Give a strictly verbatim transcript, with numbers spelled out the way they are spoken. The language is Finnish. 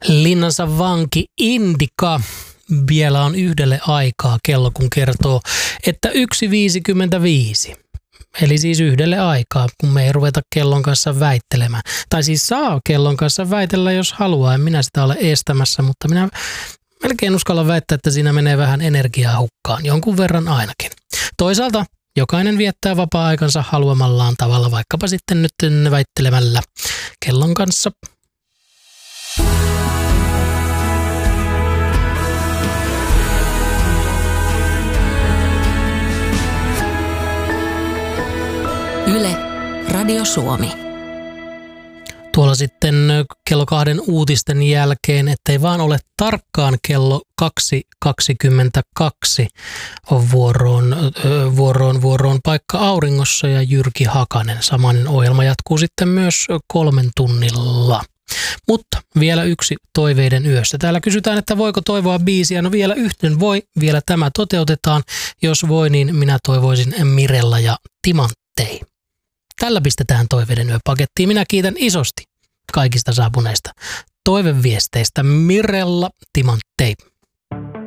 Linnansa vanki Indika vielä on yhdelle aikaa kello, kun kertoo, että yksi viisikymmentäviisi. Eli siis yhdelle aikaa, kun me ei ruveta kellon kanssa väittelemään. Tai siis saa kellon kanssa väitellä, jos haluaa. En minä sitä ole estämässä, mutta minä melkein uskallan väittää, että siinä menee vähän energiaa hukkaan. Jonkun verran ainakin. Toisaalta jokainen viettää vapaa-aikansa haluamallaan tavalla, vaikkapa sitten nyt väittelemällä kellon kanssa. Yle, Radio Suomi. Tuolla sitten kello kahden uutisten jälkeen, ettei vaan ole tarkkaan kello kaksi kaksikymmentäkaksi on vuoroon, vuoroon, vuoroon paikka auringossa ja Jyrki Hakanen. Samainen ohjelma jatkuu sitten myös kolmen tunnilla. Mutta vielä yksi toiveiden yössä. Täällä kysytään, että voiko toivoa biisiä. No vielä yhten voi, vielä tämä toteutetaan. Jos voi, niin minä toivoisin Mirella ja Timanttei. Tällä pistetään toiveiden yöpakettiin. Minä kiitän isosti kaikista saapuneista toiveviesteistä. Mirella, Timanttei.